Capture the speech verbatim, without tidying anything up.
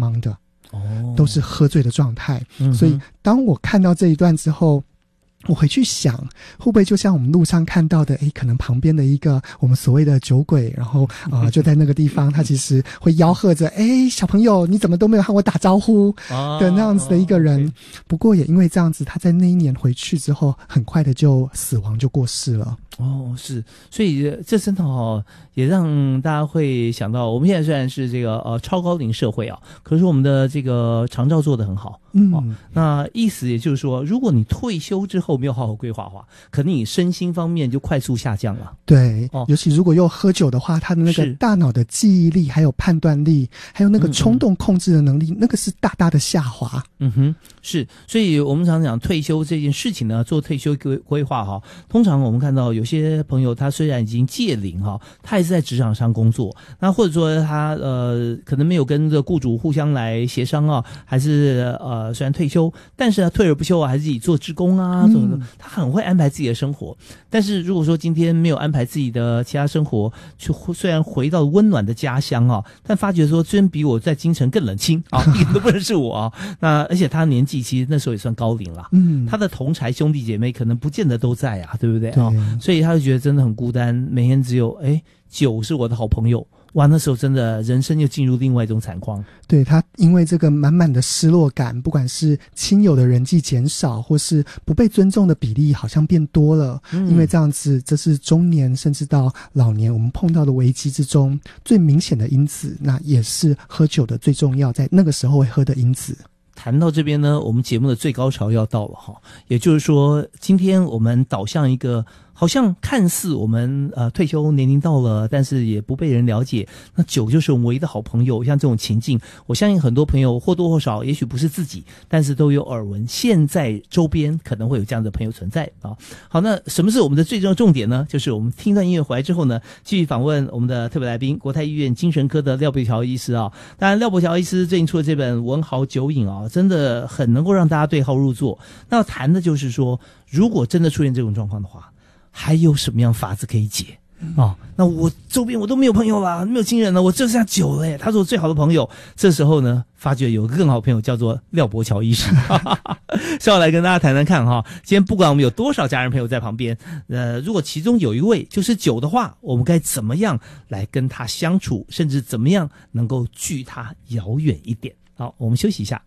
茫的， 哦， 都是喝醉的状态。 嗯， 所以当我看到这一段之后，我回去想，会不会就像我们路上看到的，诶，可能旁边的一个我们所谓的酒鬼，然后呃，就在那个地方，他其实会吆喝着，诶，小朋友，你怎么都没有和我打招呼的那样子的一个人。哦 okay、不过也因为这样子，他在那一年回去之后，很快的就死亡，就过世了。 哦，是，所以这真的哦，也让大家会想到，我们现在虽然是这个呃超高龄社会啊，可是我们的这个长照做得很好， 嗯、 哦，那意思也就是说，如果你退休之后没有好好规划的话，可能你身心方面就快速下降了。 对， 哦， 尤其如果又喝酒的话，他的那个大脑的记忆力、还有判断力，还有那个冲动控制的能力，嗯嗯那个是大大的下滑。 嗯哼，是，所以我们常讲退休这件事情呢，做退休规规划哈，通常我们看到有。有些朋友他虽然已经届龄哈，他也是在职场上工作，那或者说他呃可能没有跟这雇主互相来协商啊，还是呃虽然退休，但是他退而不休啊，还是自己做志工啊，什么的，他很会安排自己的生活。但是如果说今天没有安排自己的其他生活，去虽然回到温暖的家乡啊，但发觉说虽然比我在京城更冷清啊，一点都不认识我啊。那而且他年纪其实那时候也算高龄了，嗯，他的同侪兄弟姐妹可能不见得都在啊，对不对啊？所以所以他就觉得真的很孤单，每天只有哎酒是我的好朋友，哇，那时候真的人生又进入另外一种惨况。 对，他因为这个满满的失落感，不管是亲友的人际减少，或是不被尊重的比例好像变多了，嗯、因为这样子，这是中年甚至到老年我们碰到的危机之中最明显的因子，那也是喝酒的最重要，在那个时候会喝的因子。 谈到这边呢，我们节目的最高潮要到了哈，也就是说，今天我们导向一个好像看似我们呃退休年龄到了，但是也不被人了解，那酒就是我们唯一的好朋友。像这种情境，我相信很多朋友或多或少，也许不是自己，但是都有耳闻。现在周边可能会有这样的朋友存在啊。好，那什么是我们的最重要重点呢？就是我们听段音乐回来之后呢，继续访问我们的特别来宾，国泰医院精神科的廖伯乔医师啊。当然，廖伯乔医师最近出了这本《文豪酒瘾》啊，真的很能够让大家对号入座。那谈的就是说，如果真的出现这种状况的话，还有什么样法子可以解？哦，那我周边我都没有朋友啦，没有亲人了，我就剩下酒了耶，他是我最好的朋友。这时候呢，发觉有个更好的朋友叫做廖伯乔医师，稍后来跟大家谈谈看哈。今天不管我们有多少家人朋友在旁边，呃，如果其中有一位就是酒的话，我们该怎么样来跟他相处，甚至怎么样能够距他遥远一点？好，我们休息一下。